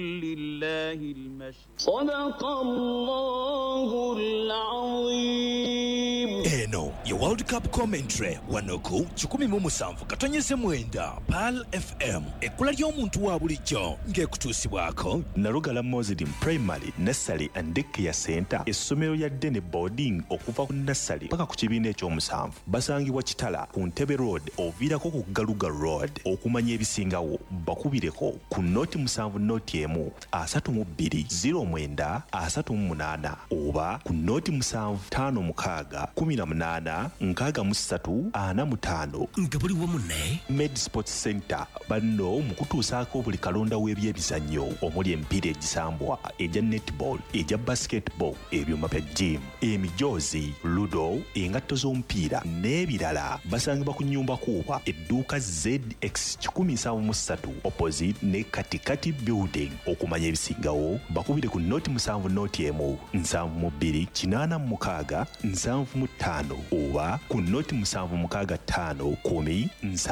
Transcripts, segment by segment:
لله المشرق صدق الله العظيم. Eno ye World Cup commentary wanoku 17 katonyeze mwenda PAL FM ekula ly'omuntu wa bulijjo ng'ekutuusibwako Narugala Muslim Primary Nursery and Daycare Center essomero lya Dene Boarding okuva ku nursery paka ku kibiina eky'omusanvu basangibwa Kitala ku Ntebe Road oviirako ku Galuga Road okumanya ebisingawo bakubireko ku noti 7 noti emu 3209 38 oba ku noti 756 18 63 nga buli wamu ne Med Sports Center banno mu kutuusaako buli kalonda w'ebyebizannyo omuli emipiira egisambwa egya netball egya basketball ebyuma bya gym emijoozi ludo engatto z'omupiira n'ebirala basangibwa ku nnyumba kuuba edduuka ZX 173 opposite ne Katikati building okumanya ebisingawo bakubire ku noti 7 noti emu 72 86 75 oba ku noti 765 10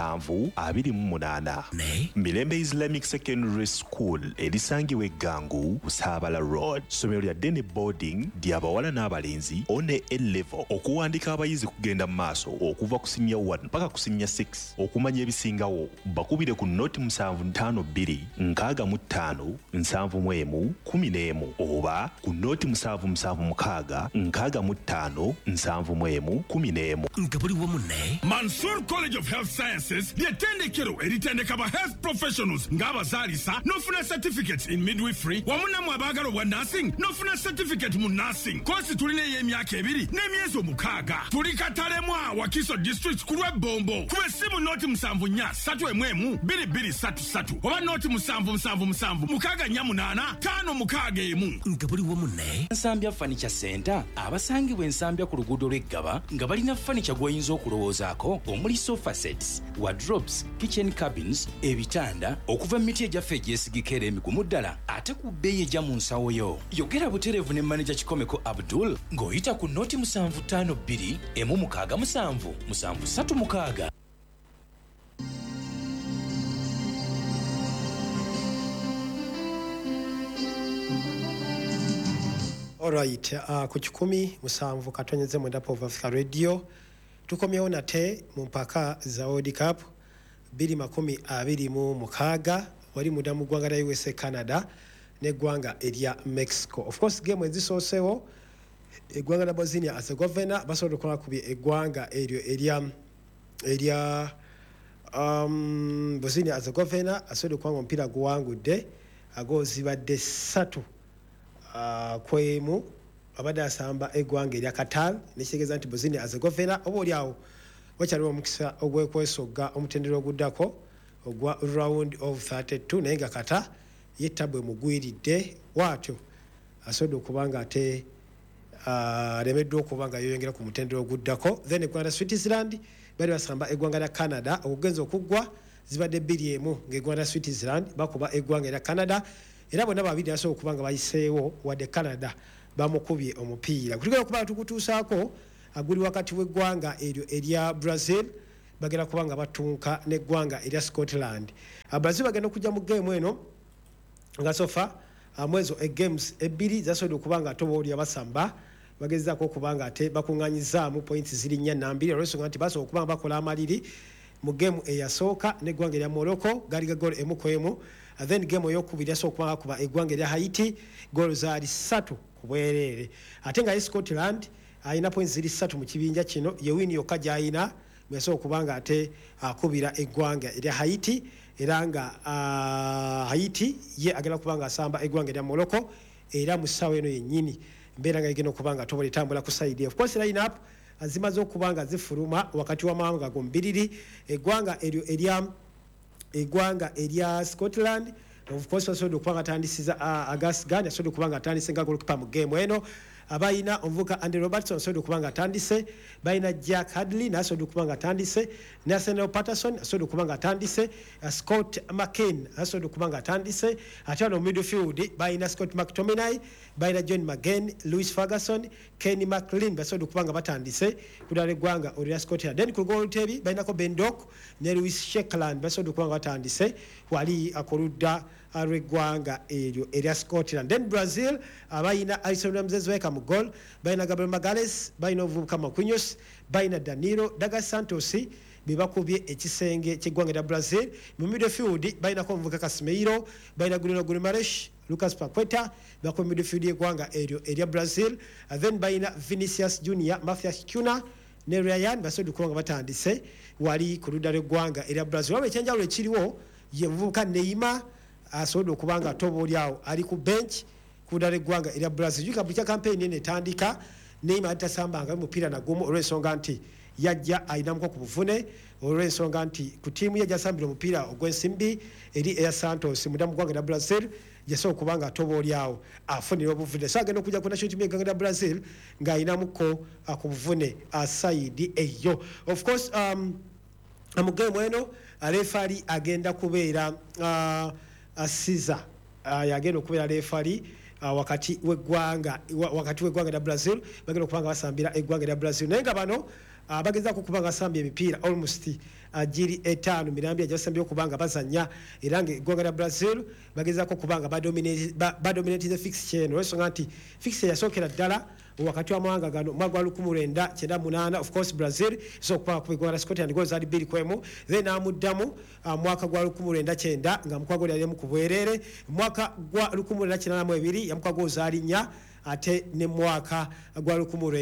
728 ne Mirembe Islamic Secondary School erisangibwa Eggangu Busabala Road somero lya Dene Boarding ly'abawala n'abalenzi one A-level okuwandika abayizi kugenda mu maaso okuva ku senior 1 paka ku senior 6 okumanya ebisingawo bakubire ku noti 752 65 71 11 oba ku noti 776 65 71 11 nga buli wamu ne Mansour College of Health Sciences ly'ettendekero eritendeka ba health professionals ng'abazaalisa n'ofuna certificates in midwifery wamu namwe abaagala obwa nursing n'ofuna certificate mu nursing kosi tulina ey'emyaka 2 n'emyezi 6 tuli Katalemwa Wakiso district ku lw'Ebombo kuba essimu noti 7431 2233 oba noti 777 648 561 nga buli wamu ne Nsambya Furniture Center abasangibwa ensambya ku luguudo lw'Eggaba nga balina furniture gw'oyinza okulowoozaako omuli sofa sets, wardrobes, kitchen cabins, ebitanda okuva mu miti egyaffe egyesigika era emigumu ddala ate ku bbeeyi ejja mu nsawo yo. Yogera butereevu ne manager Kikomeko Abdul ng'oyita ku noti 752 emu 67 736. Alright, ku 17 katonyeze mwenda Pop Africa Radio tukomyewo nate mu mpaka za World Cup 2026 wali muda mu ggwanga lya USA, Canada n'eggwanga erya Mexico. Of course game ezisoosewo eggwanga lya Bosnia Herzegovina basobola okukola kubye eggwanga eryo erya Bosnia Herzegovina asobola okuwanga omupiira guwangudde agozibadde 3 kwemu abadde asamba eggwanga erya Qatar nekitegeeza nti Bosnia Herzegovina oba oliawo wakyaliwo omukisa ogw'ekwesogga omutendera oguddako ogwa round of 32 naye nga Qatar yettabwe mugwiridde watyo asobodde okuba nga ate alemeddwa okuba nga yoyongera ku mutendera oguddako. Then eggwanga Switzerland bali basamba eggwanga lya Canada okugenza okuggwa zibadde 2-1 ng'eggwanga Switzerland bakuba eggwanga erya Canada era bonna babiri asobola okuba nga bayiseewo wadde Canada bamukubye omupiira. Kutegera okuba tukutuusaako aguli wakati w'eggwanga eryo erya Brazil bagenda kuba nga batunka n'eggwanga erya Scotland. Brazil bagenda okujja mu game eno nga sofa mwezo games ebbiri zasobodde okuba nga ate obaolya basamba bagezaako okuba nga ate bakuŋŋaanyizaamu points ziri 4-2 olw'ensonga nti basobola okuba nga bakola amaliri mu game eyasooka n'eggwanga erya Morocco gaali ga goal 1-1. Then game eyokubiri yasobola okuba nga kuba eggwanga erya Haiti goal zaali 3 ku bwereere ate nga Scotland ayina points ziri 3 mu kibinja kino ye win yokka gy'ayina yasobola okuba nga ate akubira eggwanga erya Haiti era nga Haiti ye agenda kuba nga asamba eggwanga erya Morocco era mu ssaawa eno yennyini mbeera nga igenda okuba nga tobola etambula ku side. Of course line up azimaze okuba nga zifuluma wakati w'amawanga gombiriri eggwanga eryo erya Scotland. Of course basobodde okuba nga atandisiza Agas Gani asobodde okuba nga atandise nga golokipa mu game eno abayina omuvuka Andy Robertson asobodde okuba nga atandise bayina Jack Hadley nasobodde okuba nga atandise Nathaniel Patterson asobodde okuba nga atandise Scott McCain asobodde okuba nga atandise ate wano midfield bayina Scott McTominay bayina John McGinn Louis Ferguson Kenny McLean basobodde okuba nga batandise kudala eggwanga olya Scotland. Then ku goal tebi bayinako Ben Doak ne Louis Sheckland basobodde okuba nga batandise wali akoludda rw'eggwanga eryo erya Scotland. Then Brazil bayina Alisson Mzezweka mu goal, bayina Gabriel Magalhaes, bayina omuvubuka Marquinhos, bayina Danilo, Douglas Santos bebakubye ekisenge ky'eggwanga lya Brazil. Mu midfield bayinako omuvubuka Casemiro, bayina Bruno Guimaraes, Lucas Paqueta bakubye midfield y'eggwanga eryo erya Brazil. Then bayina Vinicius Junior, Matthias Cunha ne Ryan basobola okuba nga batandise wali ku ludda lw'eggwanga erya Brazil. Wabula ekyenjawulo ekiriwo ye muvubuka Neymar asobola okuba nga atoba oli awo ali ku bench ku ludda lw'eggwanga erya Brazil. Juka buli kya campaign eno etandika Neymar tasambanga mupiira nagumu olw'ensonga nti yajja ayinamuko ku buvune, olw'ensonga nti ku ttiimu ye jasambira omupiira ogw'ensimbi eri eya Santos mudda mu ggwanga lya Brazil yasobola okuba nga atoba oli awo afunira obuvune. So agenda okujja ku national team y'eggwanga lya Brazil ng'ayinamuko ku buvune asayidi eyo. Of course mu game eno refari agenda kubeera Caesar yagenda okubeera refari wakati w'eggwanga lya Brazil bagenda okuba nga basambira eggwanga lya Brazil naye nga bano bagezaako okuba nga basambya emipiira almost giri 5 mirambi agyasambye okuba nga bazanya era nga eggwanga lya Brazil bagezaako okuba nga badominate the fixture eno olw'ensonga nti fixture yasookera ddala wakati w'amawanga gano mwaka gwa 1998 of course Brazil so okuba ku eggwanga lya Scotland goals ali 2-1 then amuddamu mwaka gwa 1990 nga mukwago yali mu kubwerere mwaka gwa 1992 yamukwa goals ali 4 ate ne mwaka gwa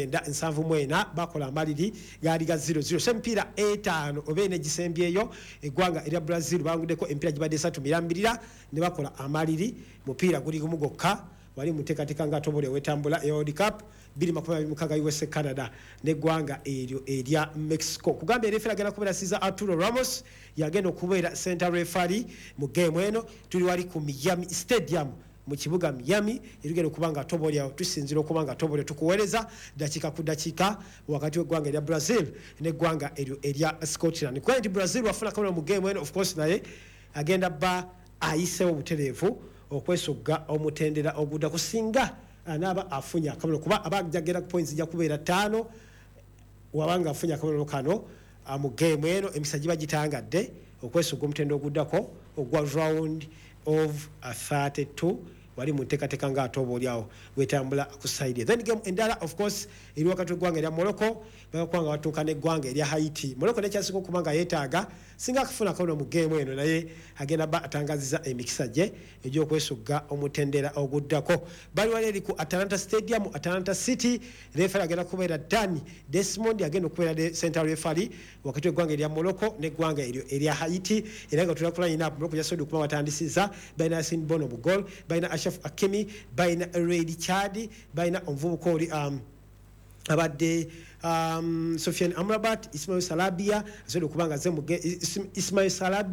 1974 bakola amaliri gali ga 0-0 so emipiira 5 oba ene gisembyeyo eggwanga erya Brazil bangudeko emipiira gibadde 3 mirambirira ne bakola amaliri mupiira guli gumu gokka wali muteekateeka nga atobole wetambula e World Cup 2026 USA Canada n'eggwanga eryo erya Mexico. Kugambye referee agenda kubeera Cesar Arturo Ramos yagenda okubeera center referee mu game eno. Tuli wali ku Miami Stadium mu kibuga Miami erigenda okuba nga atobolya tusinzira okuba nga atobolya tukuweereza dakika ku dakika wakati w'eggwanga erya Brazil n'eggwanga eryo erya Scotland. Kwa nti Brazil wafuna kabula mu game eno of course naye agenda ba ayisewo butereevu okwesogga omutendera ogudda kusinga anaba afunya akabulo kuba abajagera ku points ja kubeera 5 wabanga afunya akabulo kano mu game eno emisaji bagitangadde okwesogga omutendera oguddako ogwa round of 32 wali muteekateeka nga atoba olyawo wetambula ku side. Then game endala of course eri wakati w'eggwanga erya Morocco bagakwanga batuuka n'eggwanga erya Haiti. Morocco nekyasika okuba nga yeetaaga singa akufuna kabulo mu game eno naye agenda ba atangaziza emikisa gye egy'okwesogga omutendera oguddako. Bali wali eri ku Atlanta Stadium Atlanta City referee agenda kubeera Dani Desmond agenda okubeera center referee wakati w'eggwanga erya Morocco n'eggwanga eryo erya Haiti era nga tulina ku line up Morocco yasobodde okuba batandisiza bayina Yassine Bono mu goal bayina Ashraf Hakimi bayina Reid Chad bayina omuvubuka oli abadde Sofiane Amrabat Ismail Salabia asobola okubanga ze mu Ismail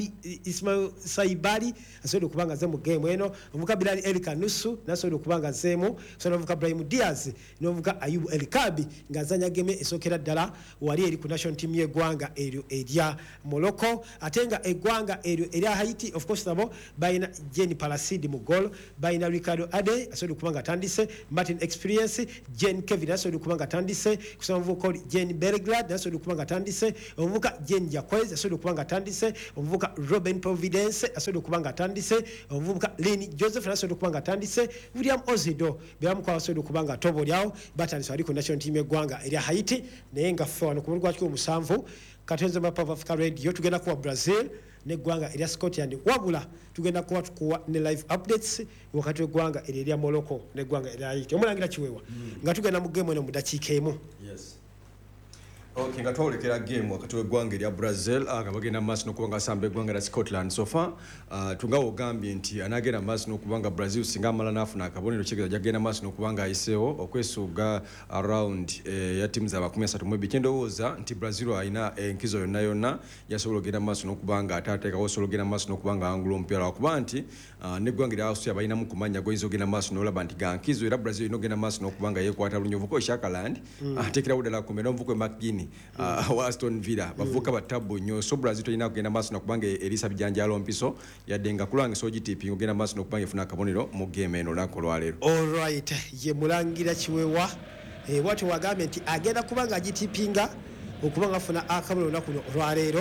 Saibali asobola okubanga ze mu game eno omuvubuka Bilal El Kanusu nasobola okubanga zeemu asobola omuvubuka Brahim Diaz n'omuvubuka Ayubu El Kabi ng'azanya game esookera ddala wali eri ku national team y'eggwanga eryo erya Morocco ate nga eggwanga eryo erya Haiti of course nabo bayina Jenny Palacide mu goal bayina Ricardo Ade asobola okubanga atandise Martin Experience Jen Kevin asobola okubanga atandise kusoma koli Jane Belgrade asobola okuba nga atandise omuvubuka Jane Jacquez asobola okuba nga atandise omuvubuka Robin Providence asobola okuba nga atandise omuvubuka Leni Joseph asobola okuba nga atandise William Ozido byamukwaba asobola okuba nga atobolyawo batandise wali ku national team y'eggwanga erya Haiti naye nga ffe wano ku mulundi gwa 7 katonze Map of Africa Radio tugenda kuwa Brazil n'eggwanga erya Scotland wabula tugenda kuwa tukuwa ne live updates wakati w'eggwanga erya Morocco n'eggwanga erya Haiti omulangira kiweewa nga tugenda mu game eno mu dakiika emu. Yes. Okay, nga twolekera game wakati w'eggwanga erya Brazil nga bagenda maaso n'okuba nga asamba eggwanga erya Scotland so far tunga ogambye nti anaagenda maaso n'okuba nga Brazil singa amala n'afuna akabonero kigeza gyagenda maaso n'okuba nga ayiseewo okwesuuga around ya timu za 32 kyendowooza nti Brazil alina enkizo yonna yasobola ogenda maaso n'okuba nga ataateekawo osobola ogenda maaso n'okuba nga angula omupiira lwakuba nti n'eggwanga erya Austria balinamu kumanya goyinza ogenda maaso n'olaba nti ga nkizo era Brazil erina ogenda maaso n'okuba nga yeekwata bulungi ovuko Shakaland ateekerawo ddala kumbe n'omuvuko McGuinness wa Aston Villa bavuka batabu nnyo so Brazil tulina kugenda maaso n'okubanga erisa bijanjalo mpiso yadde nga kulwange so GTP ogenda maaso n'okubanga efuna akabonero mu game eno lunaku olwaleero. Alright ye mulangira kiweewa watu wagambye nti agenda kubanga GTP nga okubanga afuna akabonero lunaku olwaleero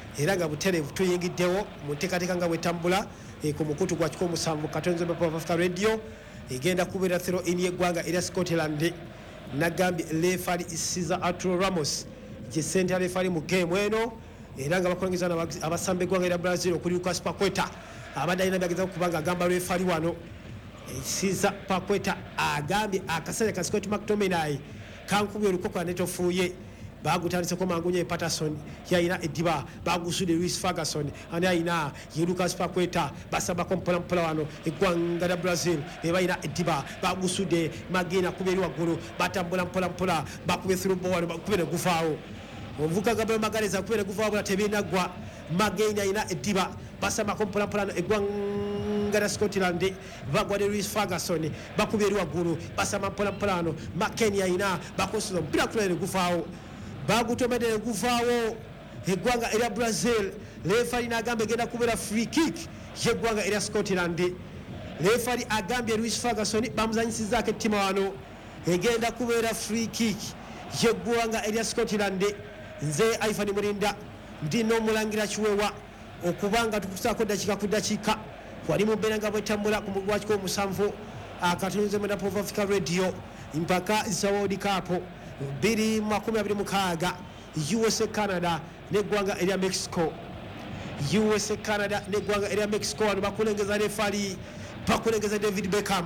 era nga butereevu tuyingiddewo mu nteekateeka nga bwetambula ku mukutu gwa 17 Katonzo Bapa Africa Radio egenda kubeera throw in y'eggwanga erya Scotland. Nagambye lefali Cesar Arturo Ramos gye sente lefali mu game eno era nga bakolengeza abasamba eggwanga erya Brazil okuli Lucas Paqueta abadde alina byageza okubanga agamba lefali wano Cesar Paqueta agambye akaseera ka Scott McTominay kankubye olukoko netofuuye bagutandiseko mangunye Patterson yayina ediba bagusudde Luis Ferguson ani ayina ye Lucas Paqueta basaba kompola mpola wano eggwanga lya Brazil bebayina ediba bagusudde magina kuberi waggulu batambula mpola bakube through ball bakubere gufaawo ovuka Gabriel Magalhaes kubere gufaawo bula tebinagwa magina ayina ediba basaba kompola no eggwanga lya Scotland bagwade Luis Ferguson bakuberi waggulu basaba mpola no McKennie ayina bakosuza mpira kulere gufaawo bagutomedde guvaawo eggwanga erya Brazil. Lefali n'agamba egenda kubeera free kick y'eggwanga erya Scotland. Lefali agambye Luis Ferguson bamuzanyisizaako ettima wano egenda kubeera free kick y'eggwanga erya Scotland. Nze Ivan Mulinda ndi n'omulangira Kiwewa okubanga tukusaako dakiika ku dakiika wali mu mbeera nga bwetambula ku mugwa kiko 7 akatonze mu Bapa Africa Radio mpaka World Cup 2026 USA Canada n'eggwanga erya Mexico. USA Canada n'eggwanga erya Mexico wano bakulengeza refali bakulengeza David Beckham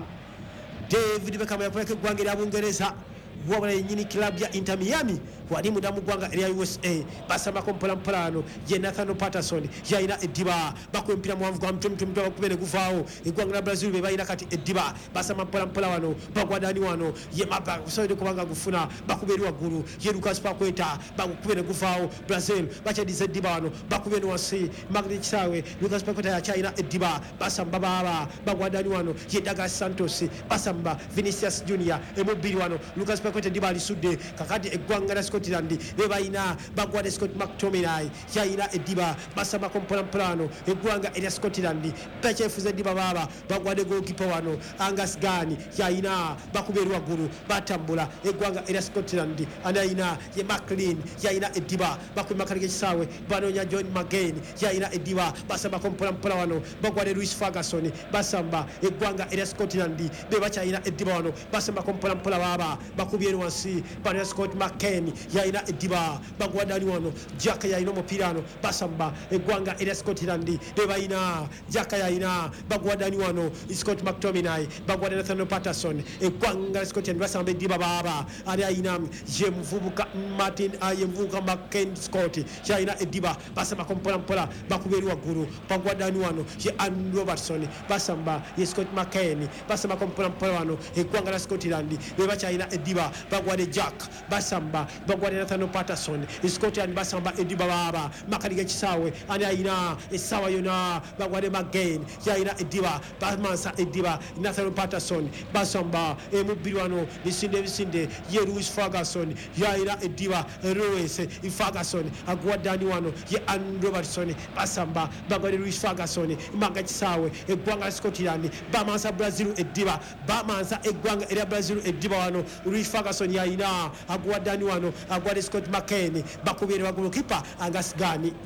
yakuleka eggwanga erya Bungereza wabula yennyini club ya Inter Miami wali munda mu ggwanga erya USA basambako mpola ye Nathan Patterson yayina ediba bakuba empira muwanvu gwa mutwe bakubere guvaawo eggwanga lya Brazil be bayina kati ediba basamba mpola wano bagwadani wano ye mapa kusobola kubanga gufuna bakuberi waggulu ye Lucas Paqueta bakubere guvaawo Brazil bakyadiza ediba wano bakubeni wansi Magni Kisawe Lucas Paqueta yakyayina ediba basamba baba bagwadani wano ye Douglas Santos basamba Vinicius Junior emubiri wano Lucas Paqueta ediba alisudde kakati eggwanga lya Scotland bebayina bagwade Scott McTominay yayina ediba basamba mpola no eggwanga erya Scotland bakyefuza ediba baba bagwade goalkeeper wano Angus Gunn yayina bakuberi waggulu batambula eggwanga erya Scotland anayina ye McLean yayina ediba bakubima kalike kisaawe banonya John McGinn yayina ediba basamba mpola wano bagwade Luis Ferguson basamba eggwanga erya Scotland bebakyayina ediba wano basamba mpola baba bakubyeru wansi bano Scott McKennie yayina ediba bagwadani wano Jack yayina omupiira wano basamba eggwanga erya Scotland bebayina Jack yayina bagwadani wano Scott McTominay bagwada Nathan Patterson eggwanga lya Scotland basamba ediba baba ali ayina ye muvubuka Martin ye muvubuka McKennie Scott yayina ediba basamba mpola bakuberi waggulu bagwadani wano ye Andy Robertson basamba ye Scott McKennie basamba mpola wano eggwanga lya Scotland bebakyayina ediba bagwade Jack basamba bagwade Nathan Patterson Scotland basamba ediba baba makaliga kisaawe ani ayina esawa yona bagwade McGinn yayina ediba bamansa ediba Nathan Patterson basamba emubiri wano bisinde ye Luis Ferguson yayina ediba Luis Ferguson agwadani wano ye Andy Robertson basamba bagwade Luis Ferguson maga kisaawe eggwanga Scotland bamansa Brazil ediba bamansa eggwanga erya Brazil ediba wano Luis Ferguson yayina agwadani wano agwade Scott McKennie bakubere waggulu kipa Angus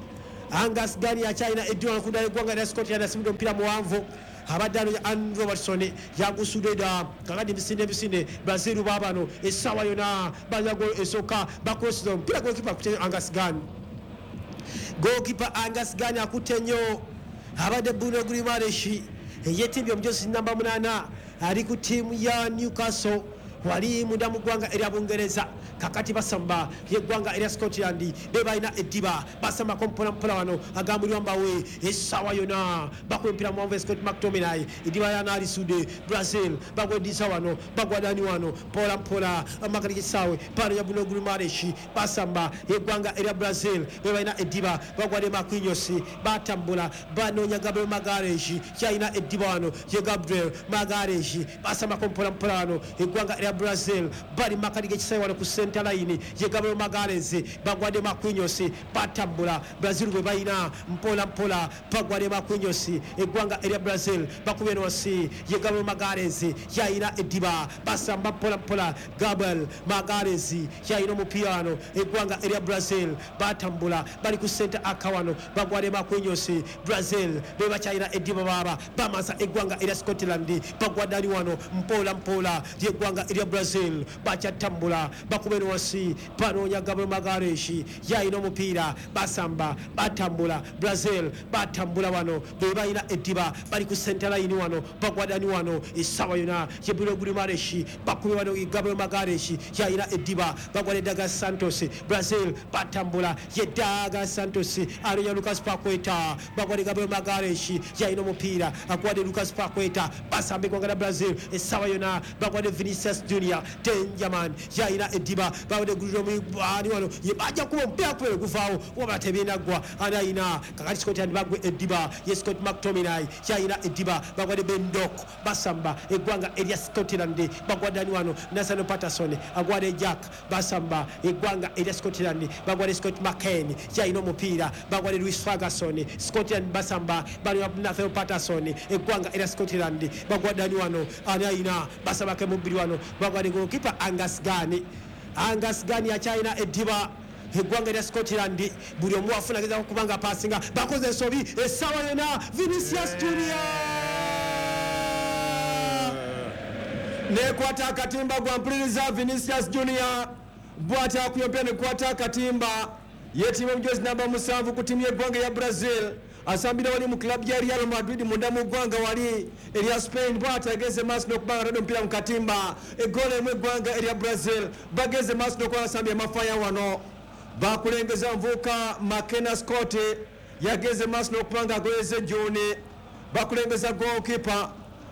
Gunn yakyayina ediba nakunda eggwanga lya Scotland asimudde omupiira muwanvu abadano ya Andy Robertson yagusudeda kakati bisinde Brazil babano esawa yona bazago esoka bakosizo mpira goalkeeper akutenyo Angus Gunn akutenyo abadde Bruno Guimaraes yetimbye omujosi namba 8 ali ku tiimu ya Newcastle wali munda mu ggwanga erya Bungereza kakati basamba yeggwanga erya Scotland bebayina ediba basamba mpola wano agambulwa mbawe esawa yona bakwempira muwanvu Scott McTominay ediba yanaalisude Brazil bagwedisa wano bagwadani wano mpola amakali kisawe pano ya Bruno Guimaraes basamba yeggwanga erya Brazil bebayina ediba bagwade Marquinhos batambula banonya Gabriel Magalhaes yayina ediba wano ye Gabriel Magalhaes basamba mpola wano yeggwanga erya Brazil bali makali g'ekisayi wano ku center line ye Gabriel Magalhaes bagwadde Marquinhos batambula Brazil bwe bayina mpola mpola bagwadde Marquinhos eggwanga erya Brazil bakubye wansi ye Gabriel Magalhaes yayina eddiba basamba mpola mpola Gabriel Magalhaes yayina omupiira wano eggwanga erya Brazil batambula bali ku center akawano bagwadde Marquinhos Brazil bwe bakyayina eddiba baba bamasa eggwanga erya Scotland bagwadde ali wano mpola mpola yeggwanga erya Brazil bakyatambula bakubye wansi banoonya Gabriel Magalhaes yayina omupiira basamba batambula Brazil batambula wano bwe bayina eddiba bali ku center line wano bagwadde ani wano esawa yona ye Bruno Guimaraes bakubye wano Gabriel Magalhaes yayina eddiba bagwadde Douglas Santos Brazil batambula ye Douglas Santos anonya Lucas Paqueta bagwadde Gabriel Magalhaes yayina omupiira agwadde Lucas Paqueta basamba eggwanga lya Brazil esawa yona bagwadde Vinicius Junior Denjaman yayina eddiba bagwadde ani wano ye bajja kuba omupiira kubere guvaawo wabula tebinagwa anayina kakati Scotland bagwe eddiba ye Scott McTominay yayina eddiba bagwadde Bendok basamba eggwanga erya Scotland bagwadde ani wano Nathaniel Patterson agwadde Jack basamba eggwanga erya Scotland bagwadde Scott McCain yayina omupiira bagwadde Louis Ferguson Scotland basamba bali Nathaniel Patterson eggwanga erya Scotland bagwadde ani wano anayina basamba ke mubiri wano bagwadde goalkeeper Angus Gunn akyayina eddiba eggwanga erya Scotland buli omu afuna ageza kubanga passinga bakoze ensobi esawa yona Vinicius Junior nekwata akatimba gwa mpuliriza Vinicius Junior bwata akuyompya nekwata akatimba yetiima omujozi namba 7 ku tiimu y'eggwanga ya Brazil asambira wali mu club ya Real Madrid munda mu ggwanga wali erya Spain bwata ageze maaso n'okubanga radde omupiira mu katimba eggola emu eggwanga erya Brazil bageze maaso n'okuba basambye amafaya wano bakulengeza nvuuka McKenna Scott yageze maaso n'okubanga agoyeze June bakulengeza goalkeeper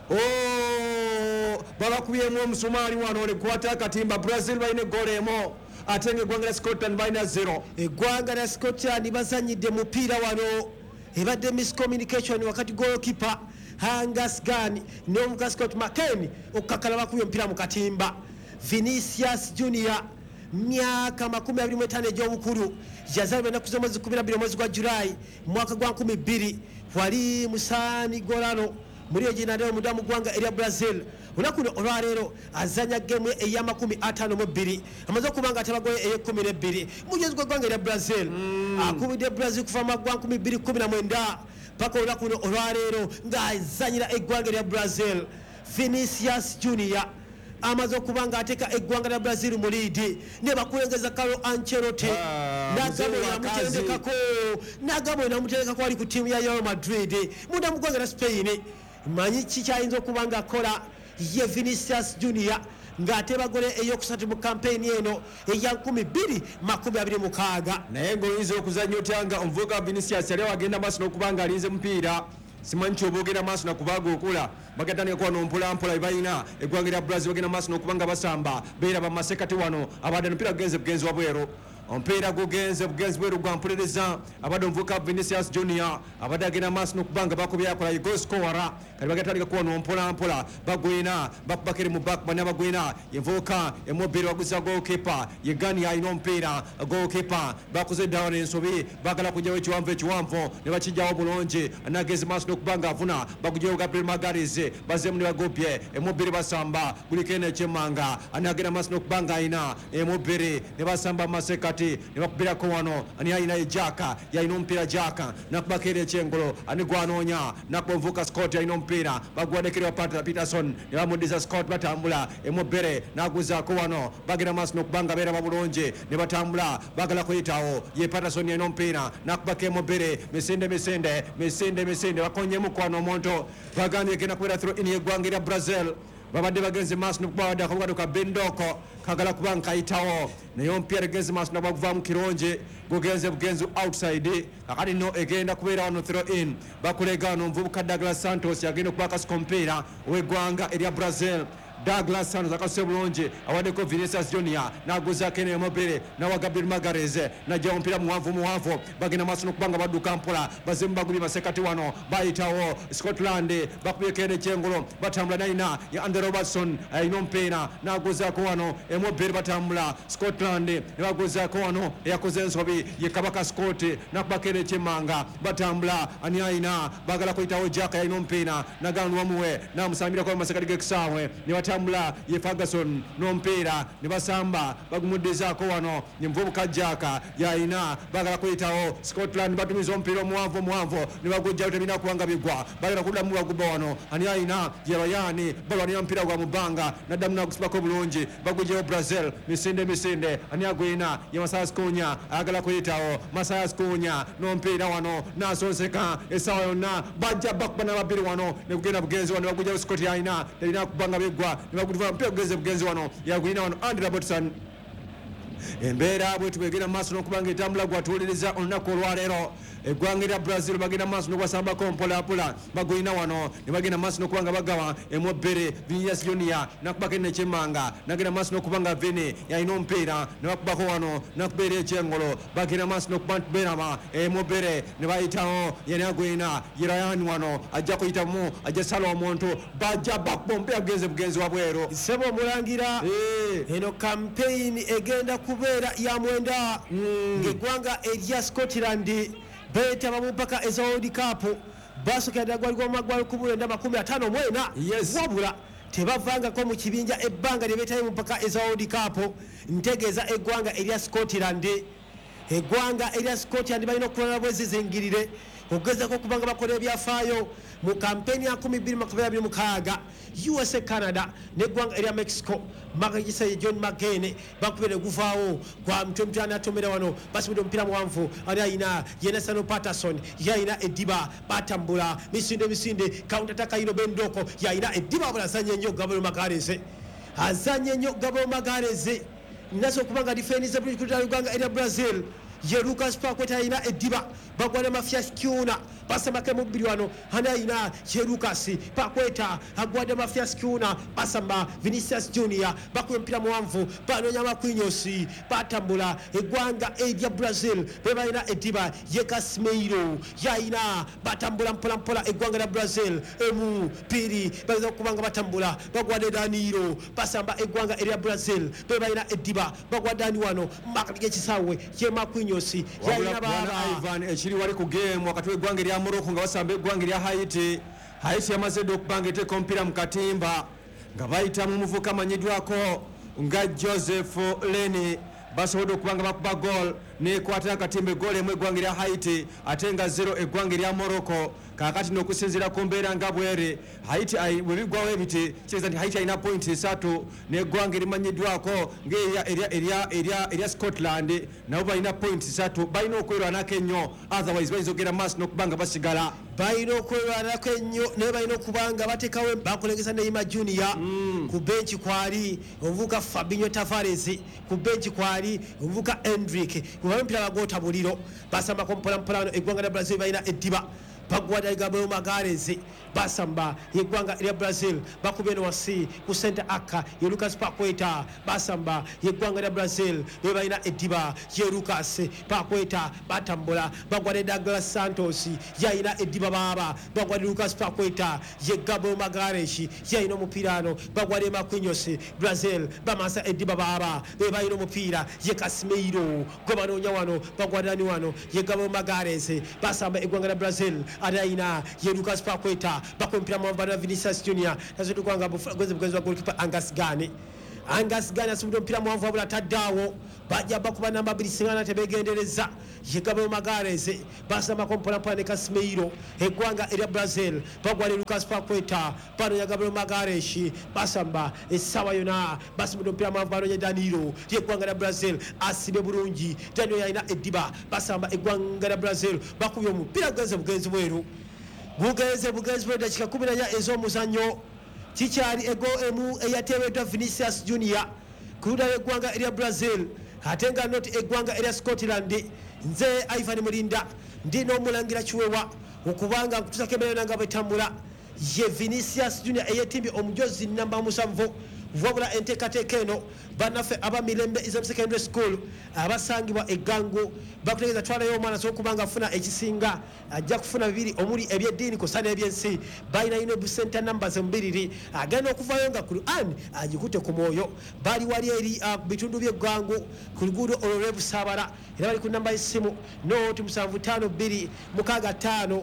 babakubyemu omusumaali wano nekwata akatimba Brazil balina eggola emu ate ng'eggwanga lya Scotland balina 0 eggwanga lya Scotland bazanyidde mupiira wano ebadde miscommunication wakati goalkeeper Angus Gunn n'omuka Scott McCain okukakala bakubye omupiira mu katimba Vinicius Junior myaka 25 egy'obukulu yazaalibwa ennaku z'omwezi 12 omwezi gwa July mwaka gwa 2000 wali musaani golano muri ejinadeo mudamu gwanga erya Brazil unakuno olwaleero azanya game eya 52 amaze kubanga atabagoye eye 12 mujezi gwanga erya Brazil akubide Brazil kuva magwa 2019 paka unakuno olwaleero ngazanyira eggwanga erya Brazil Vinicius Junior amaze kubanga ateka eggwanga lya Brazil mu lead ne bakulengeza Carlo Ancelotti nagabo namutereka ali ku tiimu ya Real Madrid mudamu gwanga lya Spain manyi kikyayinza okubanga akola ye Vinicius Junior ng'ate bagole eyokusatu mu kampeyini eno eya 2026 naye ng'oyinza okuzanya otyanga omuvubuka Vinicius yali wagenda maaso n'okubanga alinze mupiira simanyi kyobogera maaso nakubaga okula bagatandika kuba nompolampola bebalina eggwanga lya Brazil bagenda maaso n'okubanga basamba beeraba masekati wano abadde omupiira gugenze bugenzi wabweru omupiira gugenze bugenzi bweru gwa mpuliriza abadde omuvubuka Vinicius Junior abadde agenda maaso n'okubanga bakubya akola goal scorer kati bagatandika kuba nompolampola bagwina bakubakire mu back bana bagwina envubuka emobiri waguza goalkeeper ye Gunn alina omupiira goalkeeper bakoze down ensobi bagala kujyawo ekiwanvu ne bakijjawo bulungi anageze maaso n'okubanga avuna bagujjawo Gabriel Magalhaes bazemu ne bagopye emobiri basamba bulikene ekyemmanga anagenda maaso n'okubanga alina emobiri ne basamba masekati ne bakubirako wano ani alina ejaka yalina omupiira jaka nakubakera ekyengolo ani gwanoonya nakuba omuvubuka Scott alina omupiira bagwadekere wa Peterson ne bamuddiza Scott batambula emobere naguzaako wano bagenda maaso n'okubanga beeraba bulungi ne batambula bagala kuyitawo ye Peterson yalina omupiira nakubako emobere misinde bakonyemu kwano omuntu bagambye genda kubeera through in yeggwanga erya Brazil babadde bagenze maaso n'okubawade akabugado ka Bendoko kagala kuba nkayitawo naye omupiira genze maaso nabaguvaamu kirungi gugenze bugenzi outside kakati no egenda kubeera wano throw in bakulega wano omuvubuka Douglas Santos yagenda okuba akasuka omupiira ow'eggwanga erya Brazil Douglas Santos akasuse bulungi awaddeko Vinicius Junior n'aguza Kene Mobile n'awa Gabriel Magalhaes n'ajja omupiira muwanvu bagenda maaso n'okubanga badduka mpola bazimu bagubi basekati wano bayitawo Scotland bakubye Kene Kyengolo batambula naina ya Andy Robertson ayina omupiira n'aguzaako wano Mobile batambula Scotland ne baguzaako wano eyakoze ensobi ye Kabaka Scott n'akuba Kene Kyemanga batambula ani ayina bagala kuyitawo Jack ayina omupiira n'agaana wamuwe n'amusambirako mu masekati g'ekisaawe ne batambula ye Ferguson n'omupiira ne basamba bagumuddizaako wano ne muvubuka Jack yayina bagala kuyitawo Scotland batumiza omupiira omuwanvu ne bagujjayo tebina kubanga bigwa bagenda kuddamu bagubba wano ani ayina ye Bayani balwanira omupiira gwa mu bbanga n'addamu n'agusibako bulungi bagujjayo Brazil misinde ani agwina ye Masayas Kunya ayagala kuyitawo Masayas Kunya n'omupiira wano n'asonseka essaawa yonna bajja bakuba n'ababiri wano ne kugenda bugenzi wano ne bagujjayo Scott yayina terina kubanga bigwa ne bagudiva omupiira bugenzi wano yagwina wano Andy Robertson embeera bwe tubegenda maaso n'okubanga etambula gwatuwuliriza olunaku olwaleero eggwanga lya Brazil bagenda maaso n'okwasambako mpola bagwina wano ne bagenda maaso n'okubanga bagawa Mobile Vinicius Junior nakubako Kene Kyemanga nagenda maaso n'okubanga Vini yalina omupiira ne bakubako wano nakubeera Ekyengolo bagenda maaso n'okuba ntubeerama Mobile ne bayitawo yene agwina Yerayani wano ajja kuyitamu ajja sala omuntu bajja bakuba omupiira bugenzi wabweru sebo omulangira eno campaign egenda kubeera ya mwenda ng'eggwanga erya Scotland beetaba mu mpaka eza World Cup basukira ddala gwaligwa magwalo ku bulenda 54 wabula tebavangako mu kibinja ebbanga lye beetayo mu mpaka eza World Cup ntegeeza eggwanga erya Scotland balina okulwana bwezizingirire okugezako okubanga bakola ebyafaayo mu kampeni ya 2026 USA Canada neggwanga erya Mexico Magagiseye John McCain bakubere guvaawo kwa mtwe atomera wano basibidde omupiira muwanvu ali ayina Yenasano Patterson yayina eddiba batambula misinde counter attack yino Bendoko yayina eddiba abula azanye nnyo Gabriel Magalhaes naso okubanga defense bulikuta Uganda erya Brazil ye Lucas Paqueta yayina eddiba bagwana Mafias Kiuna basamake mubiri wano hani ayina ye Lucas Paqueta agwade Mafias Kiuna basamba Vinicius Junior bakuye mpira muwanvu banonya makwinyosi batambula eggwanga erya Brazil bebayina eddiba ye Casemiro yayina batambula mpola eggwanga lya Brazil emu piri baza okubanga batambula bagwade Danilo basamba eggwanga erya Brazil bebayina eddiba bagwade Dani wano makati g'ekisaawe ye makwinyosi yayina baba ekiri wali ku game wakati w'eggwanga erya Morocco nga basamba eggwanga erya Haiti yamaze dde okubanga eteeka omupiira mu katimba nga bayitamu omuvuka amanyiddwako nga Joseph Leni basobodde okubanga bakuba goal nekwatira akatimba egoolo emu eggwanga erya Haiti ate nga 0 eggwanga erya Morocco kakati n'okusinziira ku mbeera nga bwere Haiti bwe biggwawo ebiti kitegeeza nti Haiti alina point 3 n'eggwanga erimanyiddwako ng'erya Scotland nabo balina point 3 balina okwerwanako ennyo otherwise bayinza okugenda maaso n'okubanga basigala balina okwerwanako ennyo naye balina okubanga batekawo bakulengesa Neymar Junior ku benchi kwali omuvubuka Fabinho Tavares ku benchi kwali omuvubuka Endrick kubampira bagota buliro basambako mpola eggwanga lya Brazil balina eddiba bagwada Gabriel Magalhaes basamba yeggwanga erya Brazil bakubeno wasi ku center aka ye Lucas Paqueta basamba yeggwanga erya Brazil bebalina eddiba ye Lucas Paqueta batambula bagwade Douglas Santos yayina eddiba baba bagwade Lucas Paqueta ye Gabriel Magalhaes yayina omupiira bagwade Marquinhos Brazil bamasa eddiba baba bebalina omupiira ye Casemiro gwe banoonya wano bagwade ani wano ye Gabriel Magalhaes basamba eggwanga erya Brazil Adaina ye Lucas Paqueta bakompira mu bana Vinicius Junior nazo kwanga bugenzi wa goalkeeper Angus Gani asubira omupiira muwanvu wabula taddaawo bajja bakuba namba 2 singana tebegendereza ye Gabriel Magalhaes basambako mpola ne Casemiro eggwanga erya Brazil bagwale Lucas Paqueta bano ya Gabriel Magalhaes basamba essaawa yona basubira omupiira muwanvu bano ye Danilo yeggwanga erya Brazil asibe bulungi Danilo yalina eddiba basamba eggwanga erya Brazil bakubye omupiira bugenzi bweru dakika 14 ez'omuzannyo kikyali ego emu eyateereddwa Vinicius Junior ku ludda lw'eggwanga erya Brazil ate nga not eggwanga erya Scotland nze Ivan Mulinda ndi n'omulangira Kiwewa okubanga nkutusako embeera nga bwetambula ye Vinicius Junior eyetimbi omujozi namba 7 wabula enteekateeka eno bannaffe aba Mirembe Islam Secondary School abasangibwa eggango bakutegeeza twalayo omwana sokubanga afuna ekisinga ajja kufuna 2 omuli ebyeddiini ku sana ebyensi balina inobu center numbers mbiriri agenda okuvayo nga Quran agikute ku mwoyo bali wali eri bitundu by'eggango ku luguudo olwo lw'Ebusaabala era bali ku namba y'essimu noti 752657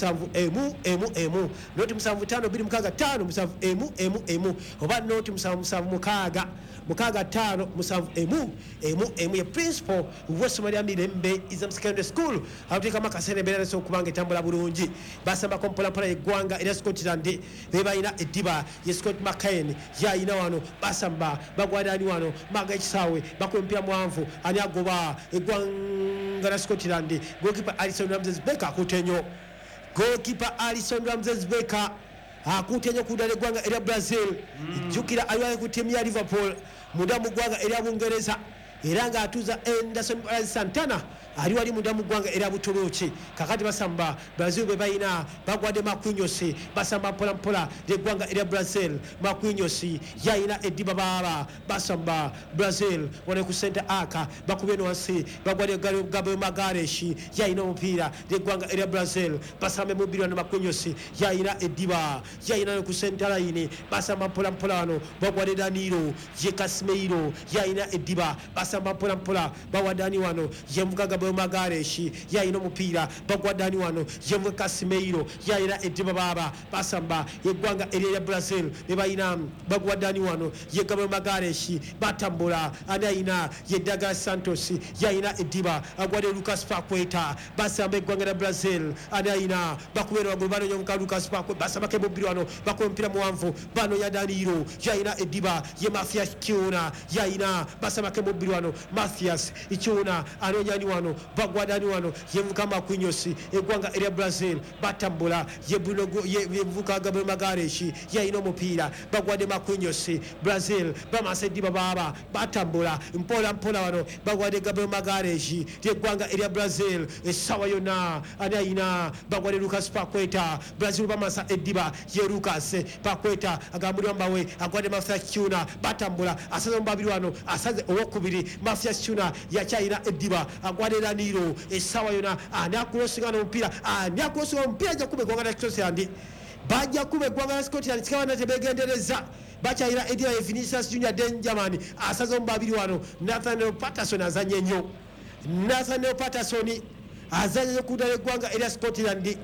7 noti 752657 oba noti 7 ye principal w'essomero lya Mirembe Islam Secondary School abateekamu akaseera embeera nesokubanga etambula bulungi basambako mpolampola yeggwanga era Scotland bebalina eddiba ye Scott McCain yayina wano basamba bagwadani wano maga ekisaawe bakuba empira mwanvu ani agoba eggwanga la Scotland goalkeeper Alison Ramsey-Becker akutenyo goalkeeper Alison Ramsey-Becker akutenyo kudala eggwanga erya Brazil jjukira aliwayo ku tiimu ya Liverpool munda mu ggwanga erya Bungereza era nga atuza Anderson Santana ali wali munda mu ggwanga erya Butuluki kakati basamba Brazil be bayina bagwadde Marquinhos basamba mpolampola ly'eggwanga erya Brazil Marquinhos yayina eddiba baba basamba Brazil wone ku center aka bakubye wansi bagwadde Gabriel Magalhaes yayina omupiira ly'eggwanga erya Brazil basambe mu bilwa na Marquinhos yayina eddiba yayina ku center line basamba mpolampola wano bagwadde Danilo ye Casemiro yayina eddiba basamba mpolampola bawadani wano yemuka Gabriel Magalhaes yayina omupiira bagwadani wano yemuka Casemiro yayina eddiba baba basamba yeggwanga erya Brazil ne bayina bagwadani wano ye Gabriel Magalhaes batambula anayina ye Douglas Santos yayina eddiba agwadde Lucas Paqueta basamba eggwanga lya Brazil anayina bakubera wagulu bano nyomuka Lucas Paqueta basamba ke mubiri wano bakuba omupiira muwanvu bano ya Danilo yayina eddiba ye Mathias Kiuna yayina basamba ke mubiri wano Mathias Kiuna anonyani wano bagwadani wano yevuka Marquinhos eggwanga erya Brazil batambula yevuka Gabriel Magalhaes yayina omupiira bagwadde Marquinhos Brazil bamasa eddiba baba batambula mpola wano bagwadde Gabriel Magalhaes yeggwanga erya Brazil essawa yonna anayina bagwadde Lucas Paqueta Brazil bamasa eddiba ye Lucas Paqueta agambulwa mbawe agwadde Mathias Kiuna batambula asaze omubabiri wano asaze owokubiri Mathias Kiuna yakyayina eddiba agwadde Danilo essawa yonna ani akulosinga n'omupiira ani akulosinga omupiira ajja kuba eggwanga lya Scotland bajja kuba eggwanga lya Scotland kikabana tebegendereza bakyayira eddiba ye Vinicius Junior Denjaman asaze omubabiri wano Nathaniel Patterson azanye nnyo Nathaniel Patterson azanye nnyo kudala eggwanga erya Scotland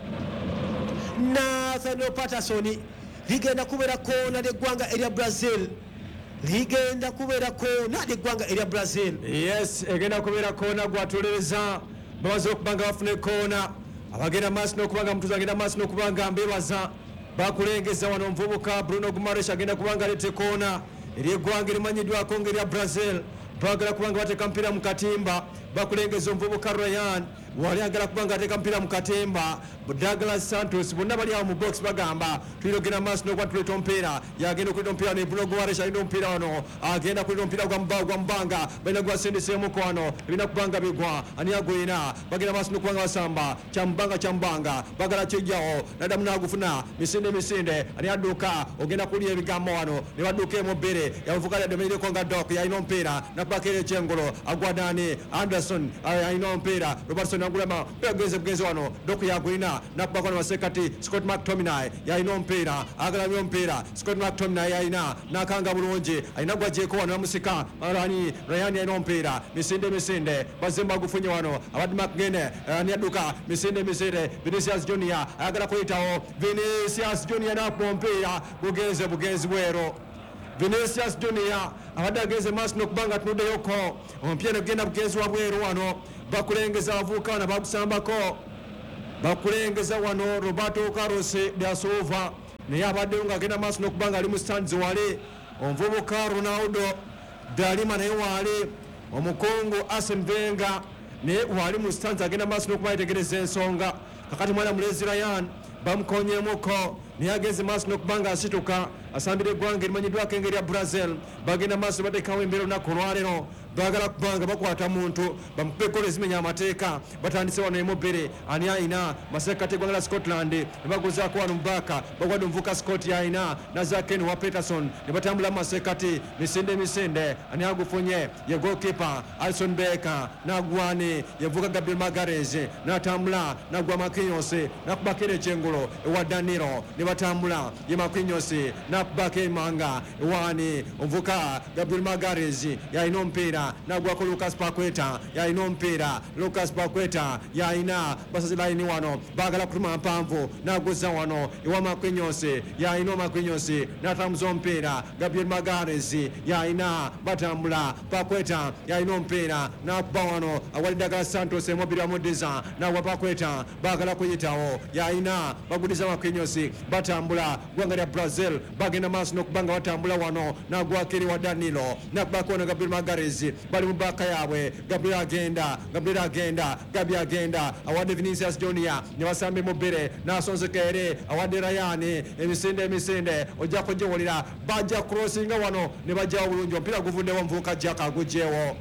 Nathaniel Patterson ligenda kubeera koona ly'eggwanga erya Brazil ligenda kubeera koona ly'eggwanga erya Brazil yes egenda kubeera koona gwatulereza bawaze okubanga bafune koona abagenda maaso n'okubanga mutuuzi agenda maaso n'okubanga mbebaza bakulengeza wano omuvubuka Bruno Guimaraes agenda kubanga alete koona ery'eggwanga erimanyiddwako ng'erya Brazil bagala kubanga bateeka mpira mu katimba bakulengeza omuvubuka Ryan wali agala kubanga ateeka mpira mu katimba Douglas Santos bonna bali awo mu box bagamba tulirogera maaso n'okuba tuleeta omupiira yagenda okuleta omupiira ne Bruno Guimaraes alina omupiira wano agenda kuleta omupiira gwa mbanga balina gwasendeseemuko wano ebina kubanga bigwa ani agwina bagenda maaso n'okubanga basamba kyambanga bagala kijjawo naddamu n'agufuna misinde ani adduka ogenda kulya ebigambo wano ne badduka emubbere yavuka yadomeireko nga Dok yalina omupiira nakubaka era ekyengolo agwadani Anderson alina omupiira Robertson agulama bugenze wano Dok yagwina nakubaka nabasekati Scott McTominay yalina omupiira agalamya omupiira Scott McTominay yalina nakanga bulungi alina gwajeko wano namusika alani Ryan yalina omupiira misinde bazemba gufunye wano abadde McGene ani adduka misinde Vinicius Junior ayagala kuyitawo Vinicius Junior nakuba omupiira bugenzi bwero Vinicius Junior abadde agenze maaso n'okubanga tunuddeyoko omupiira negenda bugenzi wa bweru wano bakulengeza abavubuka wano bagusambako bakulengeza wano Roberto Carlos da Silva naye abaddeyo ng'agenda maaso n'okubanga ali mu stands wali omuvubuka Ronaldo Dalima naye wali omukungu Arsene Wenger naye wali mu stands agenda maaso n'okuba yetegereza ensonga kakati mwana mulezi Ryan bamukonyemuko naye agenze maaso n'okubanga asituka asambire eggwanga erimanyiddwako engeri ya Brazil bagenda maaso bateekawo embeera olunaku olwaleero baagala kubanga bakwata muntu bamukuba ekkola ezimenya amateeka batandise wano emubbere ani ayina masekati eggwanga la Scotland ne baguzaako wano mubaaka bagwadde omuvuka Scott yayina nazaken wa Peterson ne batambula mu masekati misinde ani agufunye ye goalkeeper Alison Becker nagwani yevuka Gabriel Magalhaes natambula nagwa Marquinhos nakubakira ekyengolo ewa Danilo ne batambula ye Marquinhos nakubaka emanga ewani omuvuka Gabriel Magalhaes yayina omupiira nagwako Lucas Paqueta yayina omupiira Lucas Paqueta yayina basazi layini wano baagala kutuma mpanvu naguza wano ewa Marquinhos yayina Marquinhos natambuza omupiira Gabriel Magalhaes yayina batambula Paqueta yayina omupiira nakuba wano awali Douglas Santos emobiri amudiza nawa Paqueta baagala kuyitawo yayina bagudiza Marquinhos batambula gwanga lya Brazil bagenda maaso n'okubanga batambula wano nagwakiri wa Danilo nakubako wano Gabriel Magalhaes bali mu baaka yaabwe Gabriel agenda awadde Vinicius Junior ne basamba emubbere n'asonzeka ere awadde Ryan emisinde ojja kugiwulira bajja crossinga wano ne bajjawo bulungi omupiira guvuddewo muvubuka Jack agugyewo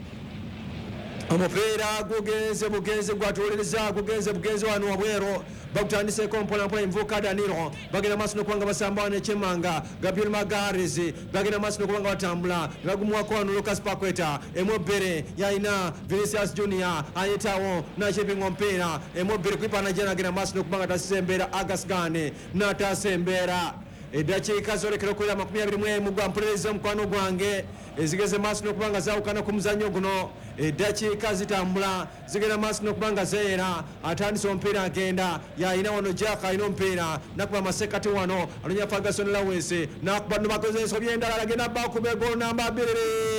omupiira gugenze gwatuwuliriza gugenze wano wabwero bakutandiseko mpolampola envuka Danilo bagenda maaso n'okubanga basamba wano ekyemmanga Gabriel Magalhaes bagenda maaso n'okubanga batambula ne bagumuwako wano Lucas Paqueta emubbere yayina Vinicius Junior ayitawo nakyepinga omupiira emubbere kwipa najja nagenda maaso n'okubanga tasiza embeera Agasgane n'ataasa embeera eddakiika zolekera okulira 21 gwa mpuliriza omukwano gwange ezigeze maaso n'okubanga zaawukana ku muzannyo guno eddakiika zitambula zigenda maaso n'okubanga zeera atandise omupiira agenda yayina wano Jack ayina omupiira nakuba masekati wano anonya Ferguson Lawes nakuba nobakoze ensobi endala agenda bakuba egolo namba 2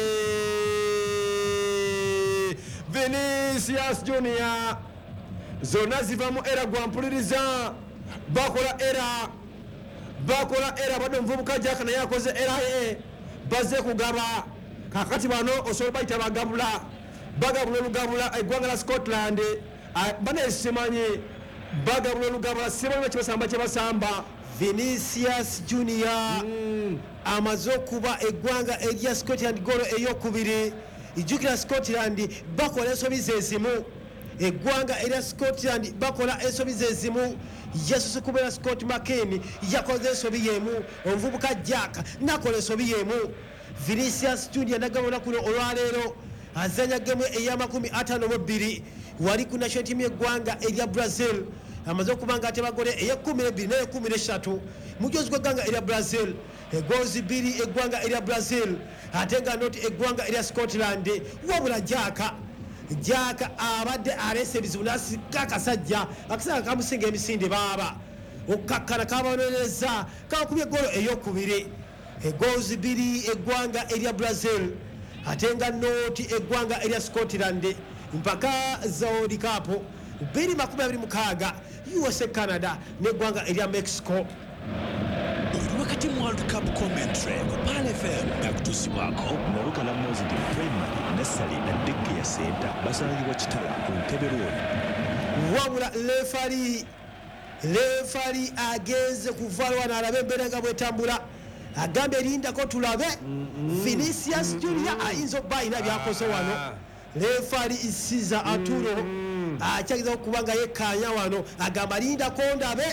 Vinicius Junior zonna zivamu era gwa mpuliriza bakola badde omuvubuka Jack naye akoze era ye bazze kugaba kakati bano osobola bayita bagabula olugabula eggwanga la Scotland bane simanyi bagabula olugabula simanyi kyebasamba Vinicius Junior amaze okuba eggwanga erya Scotland golo eyokubiri ijjukira Scotland bakola ensobi zezimu eggwanga erya Scotland bakola ensobi zezimu yesusu kubeera Scott McCain yakoze ensobi yemu omuvubuka Jack nakola ensobi yemu Vinicius Junior nagabula kuno olwaleero azanya gemu eya52 wali ku national team y'eggwanga erya Brazil amaze okubanga ate bagole eya12 n'eya13 mujozi gw'eggwanga erya Brazil egoozi 2 eggwanga erya Brazil ate nga noti eggwanga erya Scotland wabula Jack abadde alese ebizibu n'asika akasajja akasajja kamusinga emisinde baaba okkakkana kabonereza kakubye egolo eyokubiri egoozi 2 eggwanga erya Brazil ate nga noti eggwanga erya Scotland mpaka za World Cup 2026 USA Canada n'eggwanga erya Mexico. Oli wakati mu World Cup commentary ku Pal FM yakutuusibwako Naluka la Mozidi Primary Nessali na Deke ya Center basangibwa Kitala ku Ntebe Road. Wabula lefali agenze kuvalwa n'alabe embeera nga bwetambula agambye erindako tulabe Vinicius Junior ayinza okuba alina byakoze wano lefali isiza Arturo akyagiza okuba nga yekkaanya wano agamba lindako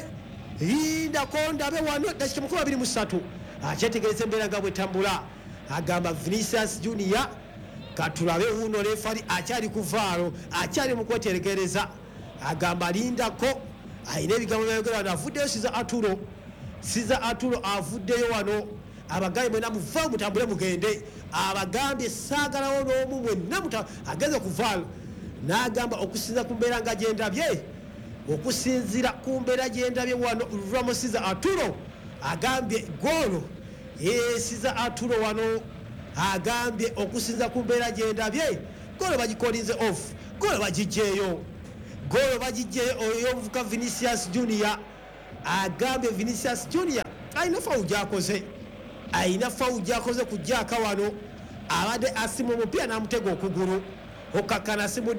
ndabe wano dakika 23 akyetegereza embeera nga bwetambula agamba Vinicius Junior katulabe uno lefali akyali kuvaalo akyali mu kweterekereza agamba lindako ayina ebigambo byayogera wano avuddeyo siza Arturo avuddeyo wano abagambye mwena muvaawo mutambule mugende abagambye saagalawo n'omu mwenna ageze kuvaalo n'agamba okusinza ku mbeera nga gyendabye okusinzira ku mbeera gyendabye wano Ramosi Arturo agambye goolo siza Arturo wano agambye okusinza ku mbeera gyendabye goolo bagikolinze off goolo bagijjeeyo oyo omuvuka Vinicius Junior agambye Vinicius Junior alina fawu gyakoze ku Jack wano abadde asimu omupiira n'amutega okugulu okakkana asimu